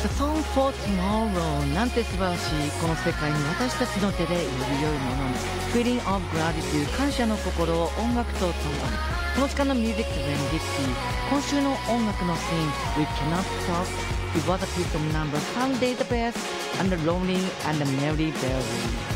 The Song for Tomorrow なんて素晴らしい。この世界に私たちの手でより良いものに Feeling of Gratitude 感謝の心を音楽とともに。この時間の Music Trending 今週の音楽のシーン We Cannot Stop It was a piece of number Sunday the Best and the Lonely and the Merry Berry